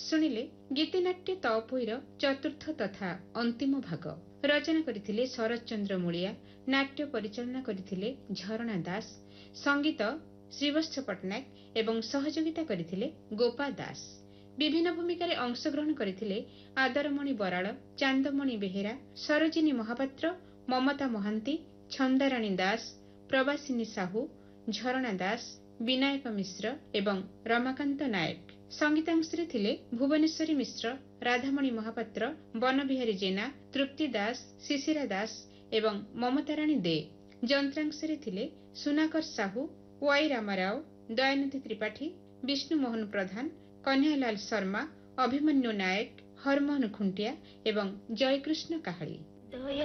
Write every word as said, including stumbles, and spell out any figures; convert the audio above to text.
ଶୁଣିଲେ ଗୀତିନାଟ୍ୟ ତଅପୋଇର ଚତୁର୍ଥ ତଥା ଅନ୍ତିମ ଭାଗ। ରଚନା କରିଥିଲେ ଶରତ ଚନ୍ଦ୍ର ମୂଳିଆ, ନାଟ୍ୟ ପରିଚାଳନା କରିଥିଲେ ଝରଣା ଦାସ, ସଙ୍ଗୀତ ଶ୍ରୀବତ୍ସ ପଟ୍ଟନାୟକ ଏବଂ ସହଯୋଗିତା କରିଥିଲେ ଗୋପା ଦାସ। ବିଭିନ୍ନ ଭୂମିକାରେ ଅଂଶଗ୍ରହଣ କରିଥିଲେ ଆଦରମଣି ବରାଳ, ଚାନ୍ଦମଣି ବେହେରା, ସରୋଜିନୀ ମହାପାତ୍ର, ମମତା ମହାନ୍ତି, ଛନ୍ଦାରାଣୀ ଦାସ, ପ୍ରବାସିନୀ ସାହୁ, ଝରଣା ଦାସ, ବିନାୟକ ମିଶ୍ର ଏବଂ ରମାକାନ୍ତ ନାୟକ। ସଙ୍ଗୀତାଂଶରେ ଥିଲେ ଭୁବନେଶ୍ୱରୀ ମିଶ୍ର, ରାଧାମଣି ମହାପାତ୍ର, ବନବିହାରୀ ଜେନା, ତୃପ୍ତି ଦାସ, ଶିଶିରା ଦାସ ଏବଂ ମମତାରାଣୀ ଦେ। ଯନ୍ତ୍ରାଂଶରେ ଥିଲେ ସୁନାକର ସାହୁ, ୱାଇ ରାମାରାଓ, ଦୟାନିଧି ତ୍ରିପାଠୀ, ବିଷ୍ଣୁମୋହନ ପ୍ରଧାନ, କହ୍ନୈୟାଲାଲ ଶର୍ମା, ଅଭିମନ୍ୟୁ ନାୟକ, ହରମୋହନ ଖୁଣ୍ଟିଆ ଏବଂ ଜୟକୃଷ୍ଣ କାହାଳି।